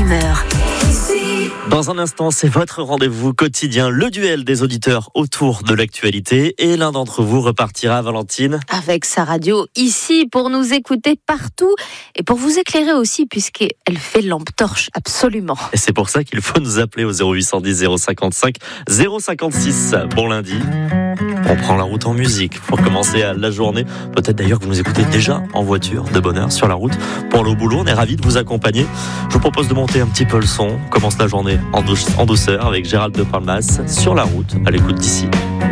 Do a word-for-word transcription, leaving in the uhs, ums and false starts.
bonheur. Dans un instant, c'est votre rendez-vous quotidien, le duel des auditeurs autour de l'actualité. Et l'un d'entre vous repartira, Valentine, Avec sa radio ici pour nous écouter partout et pour vous éclairer aussi puisqu'elle fait lampe torche, absolument. et c'est pour ça qu'il faut nous appeler au zéro huit cent dix zéro cinquante-cinq zéro cinquante-six. Bon lundi, on prend la route en musique pour commencer la journée. Peut-être d'ailleurs que vous nous écoutez déjà en voiture, de bonne heure, sur la route. Pour aller au boulot, on est ravis de vous accompagner. Je vous propose de monter un petit peu le son. On commence la journée en douceur avec Gérald de Palmas sur la route, à l'écoute d'ici.